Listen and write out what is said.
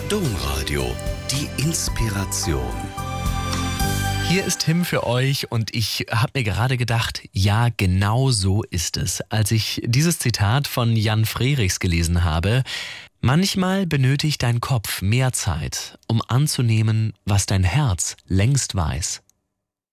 Domradio, die Inspiration. Hier ist Tim für euch und ich habe mir gerade gedacht, ja, genau so ist es. Als ich dieses Zitat von Jan Frerichs gelesen habe: Manchmal benötigt dein Kopf mehr Zeit, um anzunehmen, was dein Herz längst weiß.